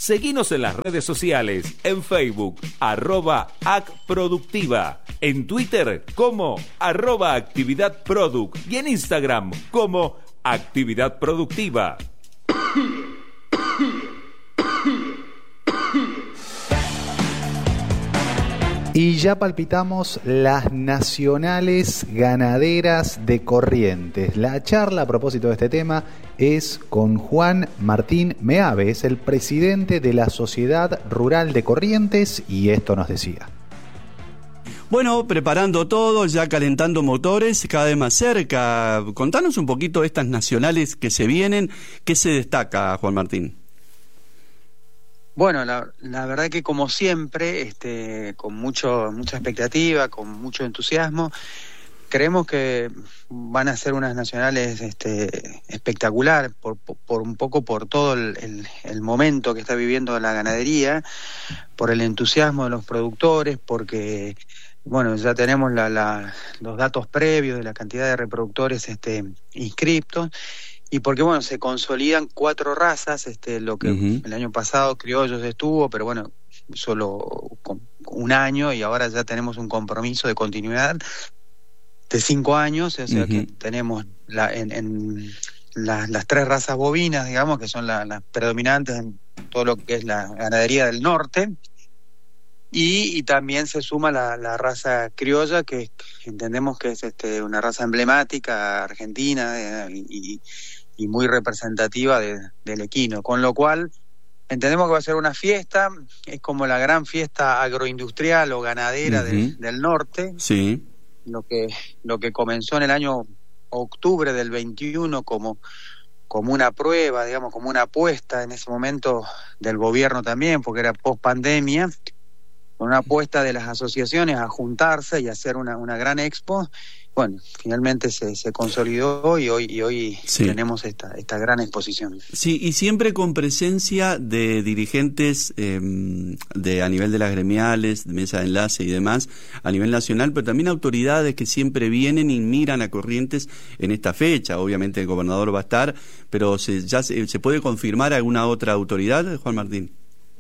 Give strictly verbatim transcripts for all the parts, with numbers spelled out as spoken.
Seguinos en las redes sociales, en Facebook, arroba acproductiva, en Twitter como arroba actividad product y en Instagram como actividad productiva. Y ya palpitamos las nacionales ganaderas de Corrientes. La charla a propósito de este tema es con Juan Martín Meave, es el presidente de la Sociedad Rural de Corrientes, y esto nos decía. Bueno, preparando todo, ya calentando motores, cada vez más cerca. Contanos un poquito de estas nacionales que se vienen. ¿Qué se destaca, Juan Martín? Bueno, la, la verdad que como siempre, este, con mucho, mucha expectativa, con mucho entusiasmo, creemos que van a ser unas nacionales este, espectacular, por, por, por un poco por todo el, el, el momento que está viviendo la ganadería, por el entusiasmo de los productores, porque bueno, ya tenemos la, la, los datos previos de la cantidad de reproductores este, inscriptos. Y porque, bueno, se consolidan cuatro razas, este, lo que uh-huh. el año pasado Criollos estuvo, pero bueno, solo con un año, y ahora ya tenemos un compromiso de continuidad de cinco años, o sea uh-huh. que tenemos la, en, en la, las tres razas bovinas, digamos, que son las la predominantes en todo lo que es la ganadería del norte, y, y también se suma la, la raza criolla, que entendemos que es este, una raza emblemática argentina eh, y y muy representativa de, del equino, con lo cual entendemos que va a ser una fiesta, es como la gran fiesta agroindustrial o ganadera uh-huh. del, del norte, sí. lo que lo que comenzó en el año octubre del veintiuno como, como una prueba, digamos, como una apuesta en ese momento del gobierno también, porque era post pandemia, con una apuesta de las asociaciones a juntarse y hacer una, una gran expo. Bueno, finalmente se, se consolidó y hoy, y hoy sí. tenemos esta, esta gran exposición. Sí, y siempre con presencia de dirigentes eh, de a nivel de las gremiales, de mesa de enlace y demás, a nivel nacional, pero también autoridades que siempre vienen y miran a Corrientes en esta fecha. Obviamente el gobernador va a estar, pero se, ya se, ¿se puede confirmar alguna otra autoridad, Juan Martín?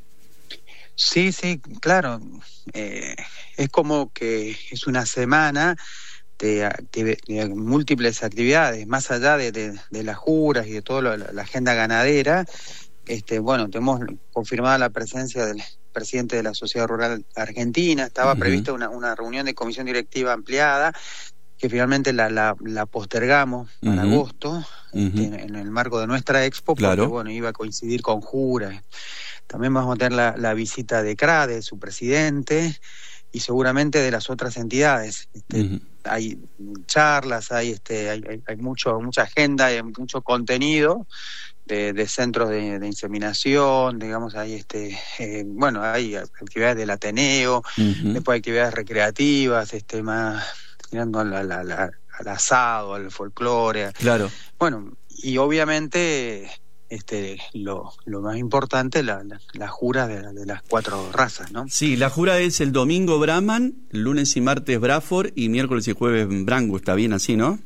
Sí, sí, claro. Eh, es como que es una semana De, activ- de múltiples actividades, más allá de, de, de las juras y de toda la, la agenda ganadera. Este, bueno, tenemos confirmada la presencia del presidente de la Sociedad Rural Argentina, estaba uh-huh. prevista una, una reunión de comisión directiva ampliada, que finalmente la, la, la postergamos uh-huh. para agosto, uh-huh. este, en, en el marco de nuestra expo, porque claro. bueno, iba a coincidir con juras. También vamos a tener la, la visita de C R A, de su presidente, y seguramente de las otras entidades. Este, uh-huh. Hay charlas, hay este, hay, hay, hay mucho, mucha agenda, hay mucho contenido de, de centros de, de inseminación, digamos, hay este, eh, bueno, hay actividades del Ateneo, uh-huh. después hay actividades recreativas, este, más mirando al, al, al, al asado, al folclore. Claro. Bueno, y obviamente Este, lo, lo más importante, la, la, la jura de, de las cuatro razas, ¿no? Sí, la jura es el domingo Brahman, lunes y martes Braford y miércoles y jueves Brangus, está bien así, ¿no?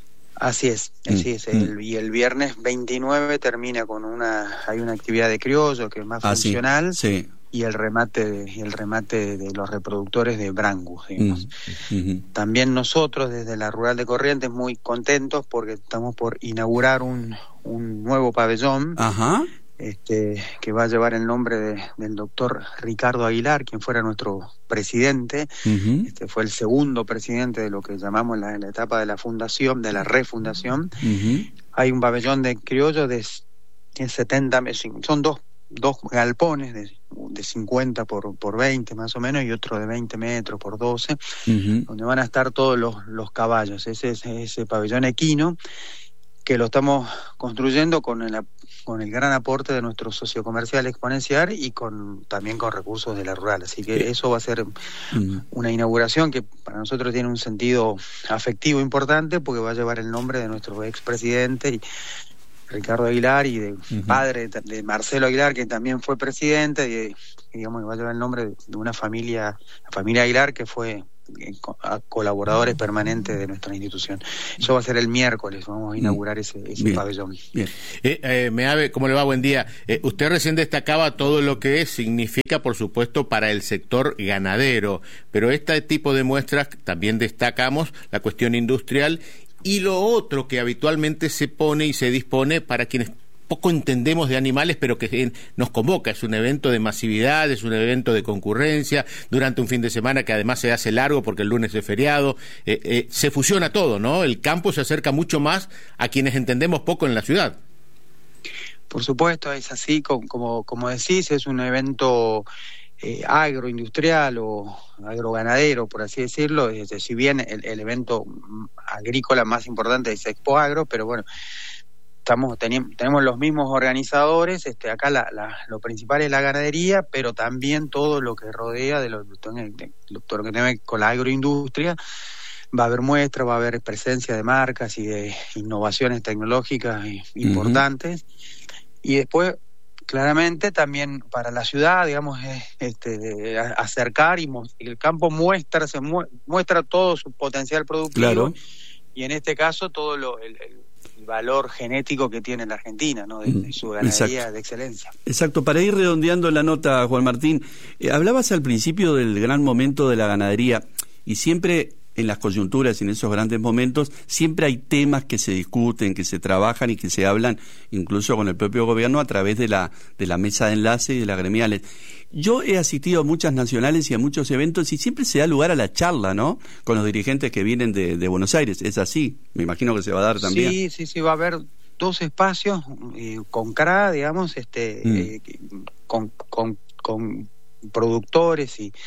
Así es, así mm, es. Mm. El, y el viernes veintinueve termina con una, hay una actividad de criollo que es más ah, funcional, sí, sí. y el remate de, el remate de los reproductores de Brangus, digamos. Mm, mm-hmm. También nosotros desde la Rural de Corrientes muy contentos porque estamos por inaugurar un un nuevo pabellón. Ajá. Este, que va a llevar el nombre de, del doctor Ricardo Aguilar, quien fuera nuestro presidente. Uh-huh. Este fue el segundo presidente de lo que llamamos la, la etapa de la fundación, de la refundación. Uh-huh. Hay un pabellón de criollo de, de setenta, son dos, dos galpones de, de cincuenta por, por veinte más o menos, y otro de veinte metros por doce, uh-huh. donde van a estar todos los, los caballos. Ese es ese pabellón equino, que lo estamos construyendo con el, con el gran aporte de nuestro socio comercial Exponencial y con también con recursos de la rural. Así que eso va a ser uh-huh. una inauguración que para nosotros tiene un sentido afectivo importante, porque va a llevar el nombre de nuestro expresidente y Ricardo Aguilar, y de uh-huh. padre de Marcelo Aguilar, que también fue presidente, y, y digamos, va a llevar el nombre de, de una familia, la familia Aguilar, que fue a colaboradores permanentes de nuestra institución. Eso va a ser el miércoles, vamos a inaugurar ese, ese Bien. pabellón. Bien. Eh, eh, Meave, ¿cómo le va? Buen día. Eh, usted recién destacaba todo lo que significa, por supuesto, para el sector ganadero, pero este tipo de muestras también destacamos la cuestión industrial y lo otro que habitualmente se pone y se dispone para quienes poco entendemos de animales, pero que nos convoca. Es un evento de masividad, es un evento de concurrencia, durante un fin de semana que además se hace largo porque el lunes es feriado. Eh, eh, se fusiona todo, ¿no? El campo se acerca mucho más a quienes entendemos poco en la ciudad. Por supuesto, es así, como, como, como decís, es un evento eh, agroindustrial o agroganadero, por así decirlo. Es decir, si bien el, el evento agrícola más importante es Expo Agro, pero bueno, Estamos, tenemos, tenemos los mismos organizadores. Este, acá la, la, lo principal es la ganadería, pero también todo lo que rodea de lo, de, de lo que tiene con la agroindustria. Va a haber muestras, va a haber presencia de marcas y de innovaciones tecnológicas importantes. Uh-huh. Y después, claramente, también para la ciudad, digamos, este, acercar y el campo muestra, se muestra todo su potencial productivo. Claro. Y en este caso, todo lo, el, el el valor genético que tiene la Argentina, ¿no? De, de su ganadería Exacto. de excelencia. Exacto. Para ir redondeando la nota, Juan Martín, eh, hablabas al principio del gran momento de la ganadería y siempre en las coyunturas y en esos grandes momentos siempre hay temas que se discuten, que se trabajan y que se hablan incluso con el propio gobierno a través de la de la mesa de enlace y de las gremiales. Yo he asistido a muchas nacionales y a muchos eventos y siempre se da lugar a la charla, ¿no? Con los dirigentes que vienen de, de Buenos Aires. ¿Es así? Me imagino que se va a dar también. Sí, sí, sí, va a haber dos espacios eh, con C R A, digamos, este, mm. eh, con, con, con productores y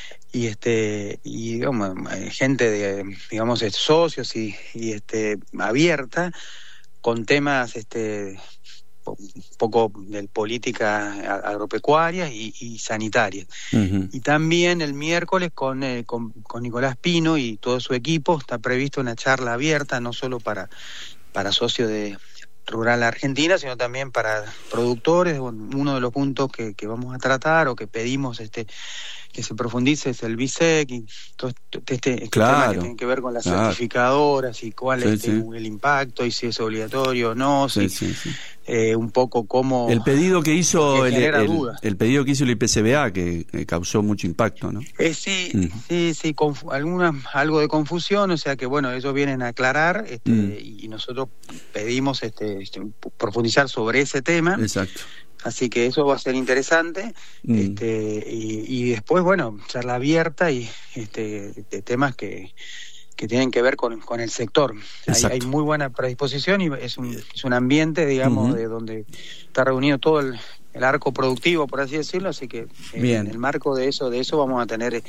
y este y digamos gente de digamos socios y, y este abierta con temas este un poco de política agropecuaria y, y sanitaria. Uh-huh. Y también el miércoles con, eh, con con Nicolás Pino y todo su equipo está previsto una charla abierta no solo para para socios de Rural Argentina, sino también para productores. Uno de los puntos que, que vamos a tratar o que pedimos este que se profundice es el B I S E C y todo este, este claro, tema que tiene que ver con las claro. certificadoras y cuál sí, es sí. el impacto y si es obligatorio o no, sí, si, sí, sí. Eh, un poco cómo el pedido que hizo que el, el, el pedido que hizo el I P C B A que, que causó mucho impacto, ¿no? Eh, sí, mm. sí, sí, conf- alguna algo de confusión, o sea que bueno, ellos vienen a aclarar este, mm. y nosotros pedimos este, este profundizar sobre ese tema. Exacto. Así que eso va a ser interesante. Mm. este y, y después, bueno, charla abierta y este de temas que que tienen que ver con, con el sector. Hay, hay muy buena predisposición y es un, es un ambiente, digamos, uh-huh. de donde está reunido todo el, el arco productivo, por así decirlo, así que Bien. en el marco de eso, de eso vamos a tener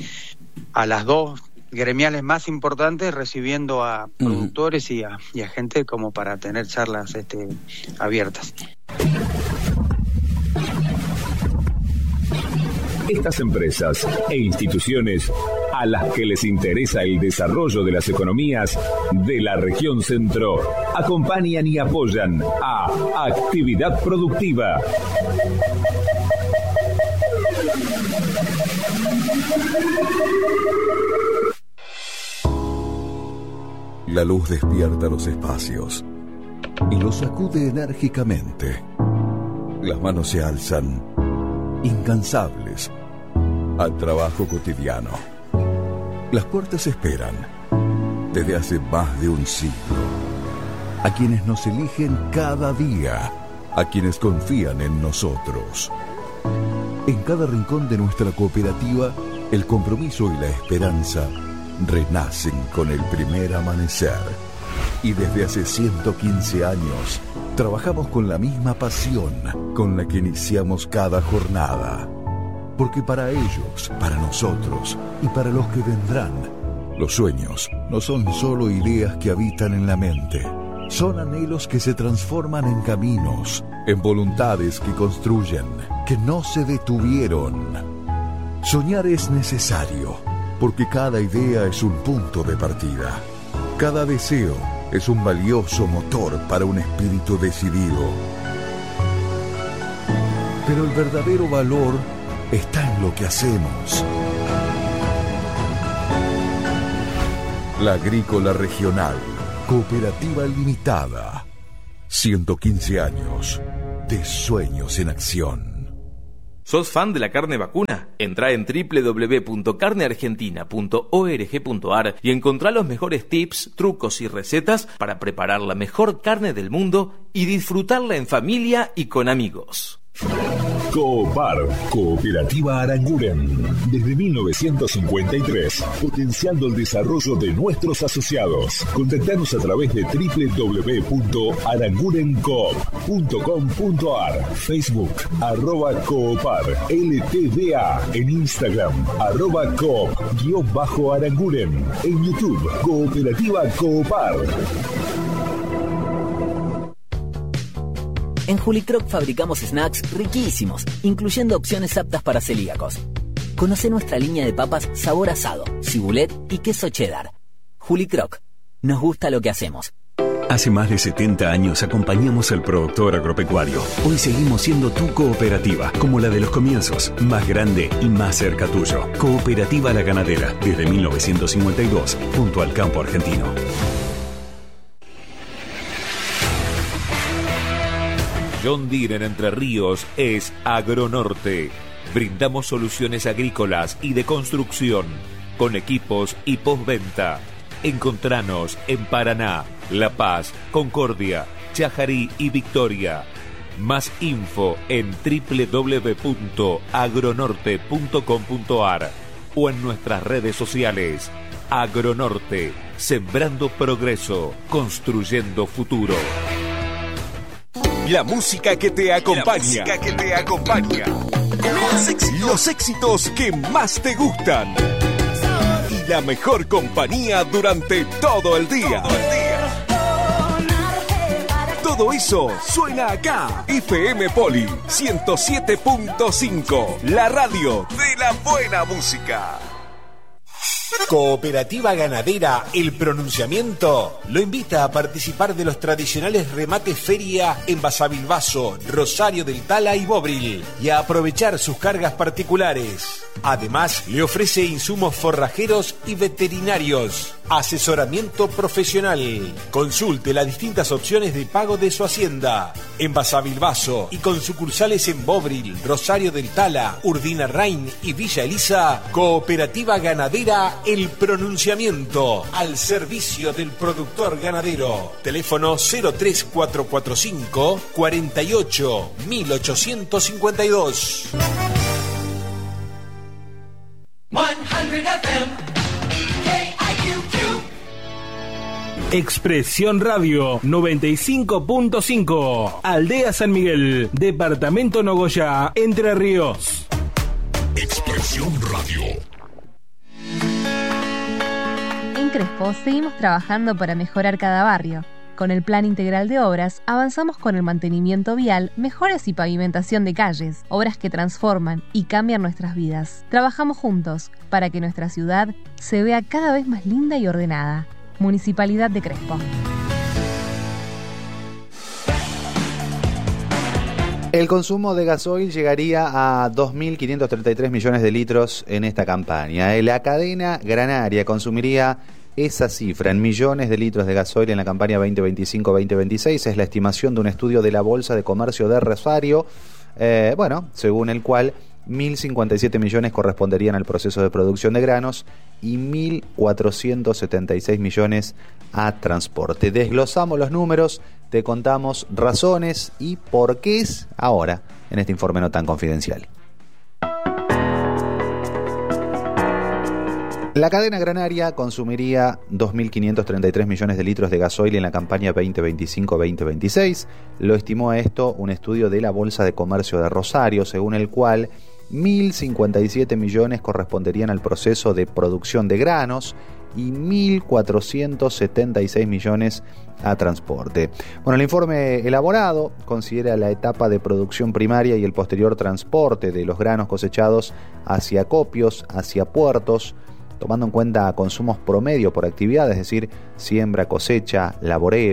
a las dos gremiales más importantes recibiendo a uh-huh. productores y a, y a gente como para tener charlas este, abiertas. Estas empresas e instituciones a las que les interesa el desarrollo de las economías de la región centro acompañan y apoyan a Actividad Productiva. La luz despierta los espacios y los sacude enérgicamente. Las manos se alzan, incansables, al trabajo cotidiano. Las puertas esperan, desde hace más de un siglo, a quienes nos eligen cada día, a quienes confían en nosotros. En cada rincón de nuestra cooperativa, el compromiso y la esperanza renacen con el primer amanecer. Y desde hace ciento quince años, trabajamos con la misma pasión con la que iniciamos cada jornada. Porque para ellos, para nosotros y para los que vendrán, los sueños no son solo ideas que habitan en la mente. Son anhelos que se transforman en caminos, en voluntades que construyen, que no se detuvieron. Soñar es necesario, porque cada idea es un punto de partida. Cada deseo es un valioso motor para un espíritu decidido. Pero el verdadero valor está en lo que hacemos. La Agrícola Regional, Cooperativa Limitada. ciento quince años de sueños en acción. ¿Sos fan de la carne vacuna? Entrá en doble u doble u doble u punto carne argentina punto org punto ar y encontrá los mejores tips, trucos y recetas para preparar la mejor carne del mundo y disfrutarla en familia y con amigos. Coopar, Cooperativa Aranguren, desde mil novecientos cincuenta y tres, potenciando el desarrollo de nuestros asociados. Contactanos a través de doble u doble u doble u punto aranguren coop punto com punto ar, Facebook, arroba Coopar, L T D A, en Instagram, arroba Coop, guión bajo Aranguren, en YouTube, Cooperativa Coopar. En Julicroc fabricamos snacks riquísimos, incluyendo opciones aptas para celíacos. Conoce nuestra línea de papas sabor asado, cibulet y queso cheddar. Julicroc, nos gusta lo que hacemos. Hace más de setenta años acompañamos al productor agropecuario. Hoy seguimos siendo tu cooperativa, como la de los comienzos, más grande y más cerca tuyo. Cooperativa La Ganadera, desde mil novecientos cincuenta y dos, junto al campo argentino. John Deere en Entre Ríos es Agronorte. Brindamos soluciones agrícolas y de construcción, con equipos y postventa. Encontranos en Paraná, La Paz, Concordia, Chajarí y Victoria. Más info en doble u doble u doble u punto agronorte punto com punto ar o en nuestras redes sociales. Agronorte, sembrando progreso, construyendo futuro. La música que te acompaña. La música que te acompaña. Los éxitos, los éxitos que más te gustan. Y la mejor compañía durante todo el día. Todo el día. Todo eso suena acá. F M Poli ciento siete punto cinco. La radio de la buena música. Cooperativa Ganadera El Pronunciamiento lo invita a participar de los tradicionales remates feria en Basavilbaso, Rosario del Tala y Bobril y a aprovechar sus cargas particulares. Además, le ofrece insumos forrajeros y veterinarios, asesoramiento profesional. Consulte las distintas opciones de pago de su hacienda en Basavilbaso y con sucursales en Bobril, Rosario del Tala, Urdinarrain y Villa Elisa. Cooperativa Ganadera El Pronunciamiento, al servicio del productor ganadero. Teléfono cero tres cuatro cuatro cinco, cuarenta y ocho, mil ochocientos cincuenta y dos. cien F M, K I Q Q. Expresión Radio noventa y cinco punto cinco, Aldea San Miguel, Departamento Nogoyá, Entre Ríos. Expresión Radio. En Crespo seguimos trabajando para mejorar cada barrio. Con el Plan Integral de Obras avanzamos con el mantenimiento vial, mejoras y pavimentación de calles, obras que transforman y cambian nuestras vidas. Trabajamos juntos para que nuestra ciudad se vea cada vez más linda y ordenada. Municipalidad de Crespo. El consumo de gasoil llegaría a dos mil quinientos treinta y tres millones de litros en esta campaña. La cadena granaria consumiría esa cifra en millones de litros de gasoil en la campaña veinte veinticinco veinte veintiséis. Es la estimación de un estudio de la Bolsa de Comercio de Rosario, eh, bueno, según el cual mil cincuenta y siete millones corresponderían al proceso de producción de granos y mil cuatrocientos setenta y seis millones a transporte. Desglosamos los números, te contamos razones y por qué es ahora en este informe no tan confidencial. La cadena granaria consumiría dos mil quinientos treinta y tres millones de litros de gasoil en la campaña veinte veinticinco veinte veintiséis. Lo estimó a esto un estudio de la Bolsa de Comercio de Rosario, según el cual mil cincuenta y siete millones corresponderían al proceso de producción de granos y mil cuatrocientos setenta y seis millones a transporte. Bueno, el informe elaborado considera la etapa de producción primaria y el posterior transporte de los granos cosechados hacia acopios, hacia puertos, tomando en cuenta consumos promedio por actividad, es decir, siembra, cosecha, laboreo,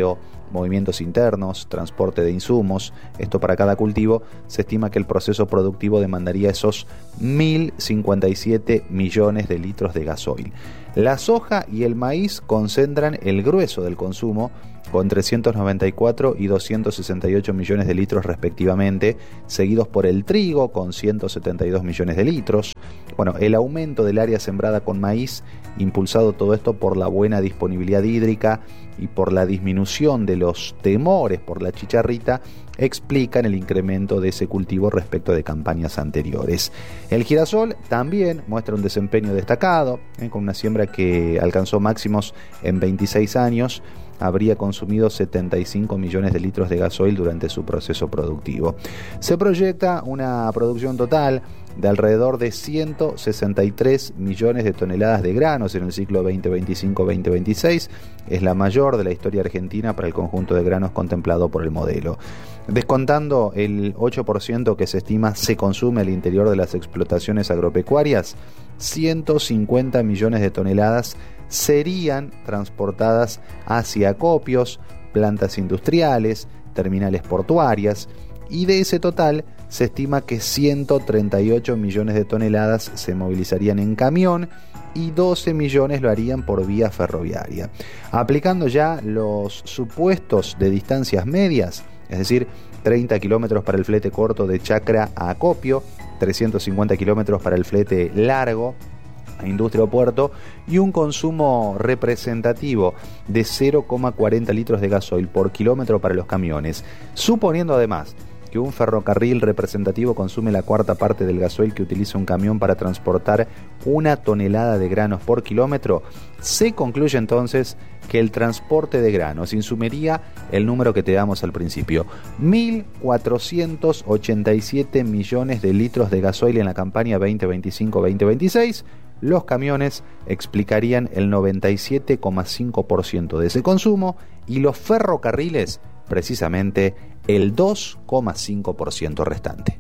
movimientos internos, transporte de insumos, esto para cada cultivo, se estima que el proceso productivo demandaría esos mil cincuenta y siete millones de litros de gasoil. La soja y el maíz concentran el grueso del consumo, con trescientos noventa y cuatro y doscientos sesenta y ocho millones de litros respectivamente, seguidos por el trigo con ciento setenta y dos millones de litros. Bueno, el aumento del área sembrada con maíz, impulsado todo esto por la buena disponibilidad hídrica y por la disminución de los temores por la chicharrita, explican el incremento de ese cultivo respecto de campañas anteriores. El girasol también muestra un desempeño destacado, ¿eh? con una siembra que alcanzó máximos en veintiséis años, habría consumido setenta y cinco millones de litros de gasoil durante su proceso productivo. Se proyecta una producción total de alrededor de ciento sesenta y tres millones de toneladas de granos en el ciclo veinte veinticinco veinte veintiséis. Es la mayor de la historia argentina para el conjunto de granos contemplado por el modelo. Descontando el ocho por ciento que se estima se consume al interior de las explotaciones agropecuarias, ciento cincuenta millones de toneladas serían transportadas hacia acopios, plantas industriales, terminales portuarias, y de ese total se estima que ciento treinta y ocho millones de toneladas se movilizarían en camión y doce millones lo harían por vía ferroviaria. Aplicando ya los supuestos de distancias medias, es decir, treinta kilómetros para el flete corto de chacra a acopio, trescientos cincuenta kilómetros para el flete largo a industria o puerto, y un consumo representativo de cero coma cuarenta litros de gasoil por kilómetro para los camiones, suponiendo además que un ferrocarril representativo consume la cuarta parte del gasoil que utiliza un camión para transportar una tonelada de granos por kilómetro, se concluye entonces que el transporte de granos insumiría el número que te damos al principio, mil cuatrocientos ochenta y siete millones de litros de gasoil en la campaña veinte veinticinco veinte veintiséis. Los camiones explicarían el noventa y siete coma cinco por ciento de ese consumo y los ferrocarriles precisamente el dos coma cinco por ciento restante.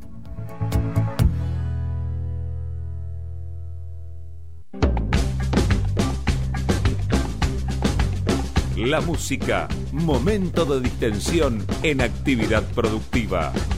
La música, momento de distensión en actividad productiva.